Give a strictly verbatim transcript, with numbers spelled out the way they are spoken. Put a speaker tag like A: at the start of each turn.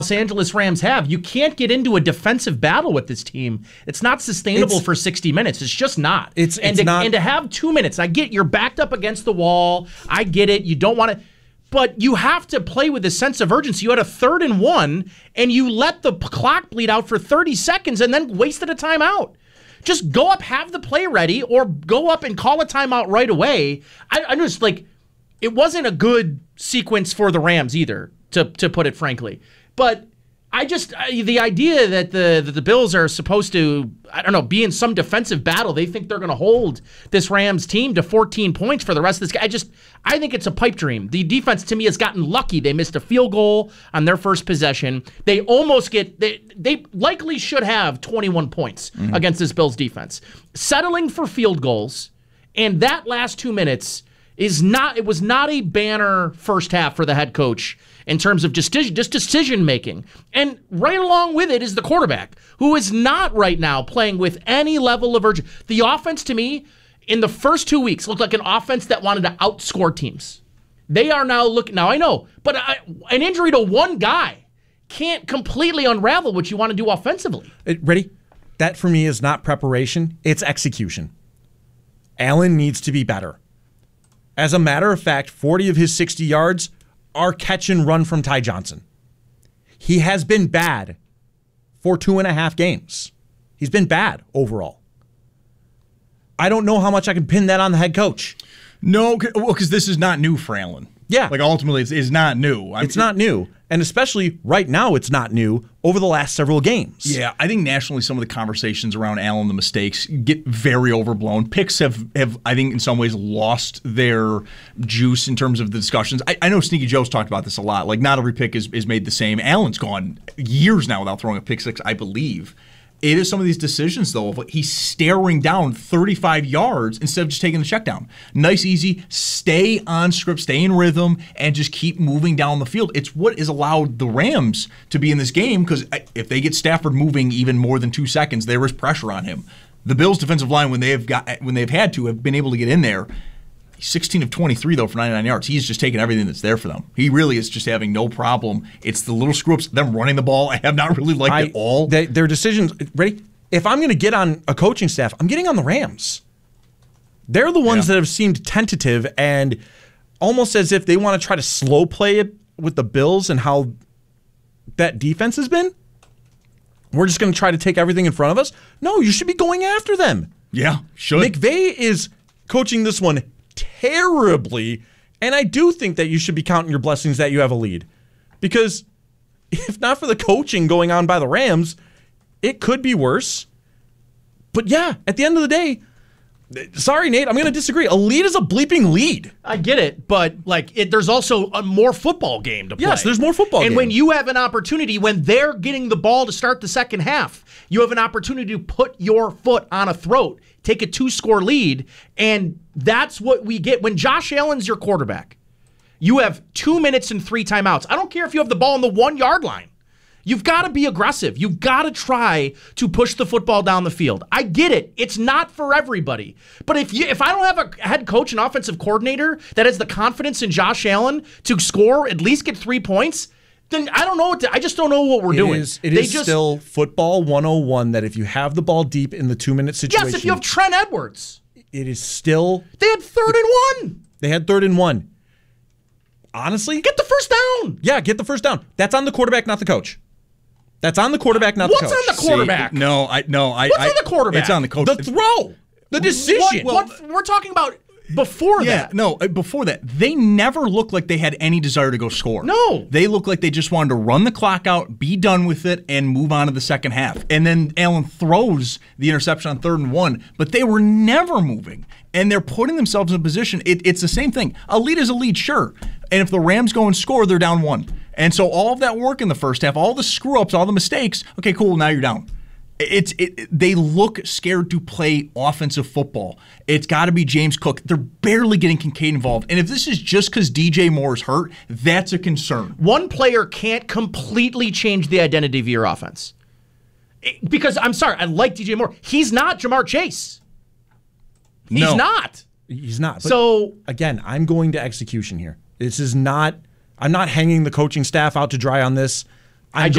A: Los Angeles Rams have. You can't get into a defensive battle with this team. It's not sustainable it's, for sixty minutes. It's just not.
B: It's,
A: and
B: it's
A: to,
B: not.
A: And to have two minutes, I get you're backed up against the wall. I get it. You don't want to. But you have to play with a sense of urgency. You had a third and one, and you let the clock bleed out for thirty seconds and then wasted a timeout. Just go up, have the play ready, or go up and call a timeout right away. I, I just, like, it wasn't a good sequence for the Rams either, to, to put it frankly. But I just, I, the idea that the that the Bills are supposed to, I don't know, be in some defensive battle, they think they're going to hold this Rams team to fourteen points for the rest of this game. I just, I think it's a pipe dream. The defense, to me, has gotten lucky. They missed a field goal on their first possession. They almost get, they, they likely should have twenty-one points mm-hmm. against this Bills defense. Settling for field goals, and that last two minutes is not, it was not a banner first half for the head coach in terms of just, just decision making. And right along with it is the quarterback, who is not right now playing with any level of urgency. The offense, to me, in the first two weeks, looked like an offense that wanted to outscore teams. They are now looking, now I know, but I, an injury to one guy can't completely unravel what you want to do offensively.
B: Ready? That for me is not preparation, it's execution. Allen needs to be better. As a matter of fact, forty of his sixty yards are catch and run from Ty Johnson. He has been bad for two and a half games. He's been bad overall. I don't know how much I can pin that on the head coach.
C: No, well, because this is not new for Allen.
B: Yeah.
C: Like, ultimately, it's, it's not new. I
B: it's mean, not new. And especially right now, it's not new over the last several games.
C: Yeah, I think nationally some of the conversations around Allen, the mistakes, get very overblown. Picks have, have I think, in some ways lost their juice in terms of the discussions. I, I know Sneaky Joe's talked about this a lot. Like, not every pick is, is made the same. Allen's gone years now without throwing a pick six, I believe. It is some of these decisions, though, of like he's staring down thirty-five yards instead of just taking the check down. Nice, easy, stay on script, stay in rhythm, and just keep moving down the field. It's what has allowed the Rams to be in this game, because if they get Stafford moving even more than two seconds, there is pressure on him. The Bills' defensive line, when they have got, when they've had to, have been able to get in there. sixteen of twenty-three, though, for ninety-nine yards. He's just taking everything that's there for them. He really is just having no problem. It's the little screw-ups, them running the ball. I have not really liked
B: I,
C: it all.
B: They, their decisions, ready? If I'm going to get on a coaching staff, I'm getting on the Rams. They're the ones yeah. that have seemed tentative and almost as if they want to try to slow play it with the Bills and how that defense has been. We're just going to try to take everything in front of us. No, you should be going after them.
C: Yeah, should.
B: McVay is coaching this one terribly, and I do think that you should be counting your blessings that you have a lead, because if not for the coaching going on by the Rams, it could be worse. But yeah, at the end of the day, sorry, Nate, I'm going to disagree. A lead is a bleeping lead.
A: I get it, but like it, there's also a more football game to play.
B: Yes, there's more football
A: and
B: game.
A: when you have an opportunity, when they're getting the ball to start the second half, you have an opportunity to put your foot on a throat, take a two-score lead, and that's what we get. When Josh Allen's your quarterback, you have two minutes and three timeouts. I don't care if you have the ball on the one-yard line. You've got to be aggressive. You've got to try to push the football down the field. I get it. It's not for everybody. But if you, if I don't have a head coach and offensive coordinator that has the confidence in Josh Allen to score, at least get three points, then I don't know what to, I just don't know what we're
B: it
A: doing.
B: Is, it they is just, still football one oh one that if you have the ball deep in the two-minute situation.
A: Yes, if you have Trent Edwards.
B: It is still.
A: They had third and one.
B: They had third and one. Honestly?
A: Get the first down.
B: Yeah, get the first down. That's on the quarterback, not the coach. That's on the quarterback, not
A: What's
B: the coach.
A: What's on the quarterback?
C: See, no, I no, I.
A: What's
C: I,
A: on the quarterback?
C: It's on the coach.
B: The throw, the decision.
A: What, what we're talking about before
C: yeah,
A: that.
C: No, before that, they never looked like they had any desire to go score.
A: No,
C: they looked like they just wanted to run the clock out, be done with it, and move on to the second half. And then Allen throws the interception on third and one, but they were never moving. And they're putting themselves in a position. It, it's the same thing. A lead is a lead, sure. And if the Rams go and score, they're down one. And so all of that work in the first half, all the screw-ups, all the mistakes, okay, cool, now you're down. It's it, They look scared to play offensive football. It's got to be James Cook. They're barely getting Kincaid involved. And if this is just because D J Moore is hurt, that's a concern.
A: One player can't completely change the identity of your offense. It, because, I'm sorry, I like D J Moore. He's not Jamar Chase. He's
C: no.
A: not.
B: He's not. But
A: so,
B: again, I'm going to execution here. This is not, I'm not hanging the coaching staff out to dry on this. I'm
A: I
B: going